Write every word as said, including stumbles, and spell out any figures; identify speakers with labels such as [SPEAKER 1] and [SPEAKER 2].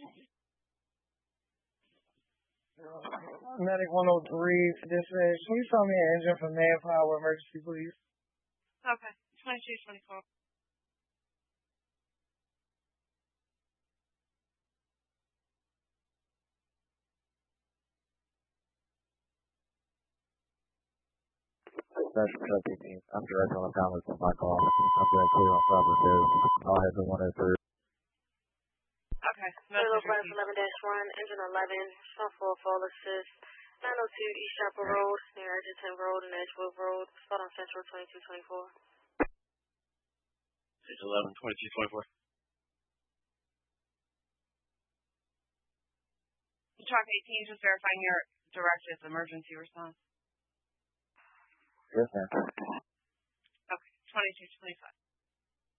[SPEAKER 1] Medic one oh three, dispatch. Can you tell me an engine for manpower emergency, please?
[SPEAKER 2] Okay, twenty-two twenty-four.
[SPEAKER 3] Special Truck eighteen. I'm direct on the comments on my call. I'm going clear on top of this. I'll have the one oh three.
[SPEAKER 2] Okay.
[SPEAKER 4] Hello, Flight eleven dash one, engine eleven, one four full assist, nine oh two East Chapel Road, near Edgerton Road and Edgewood Road, spot on Central twenty-two twenty-four.
[SPEAKER 5] six eleven, twenty-two twenty-four.
[SPEAKER 2] Truck eighteen, just verifying your directive, emergency response.
[SPEAKER 3] Yes, ma'am.
[SPEAKER 2] Okay, twenty-two twenty-five.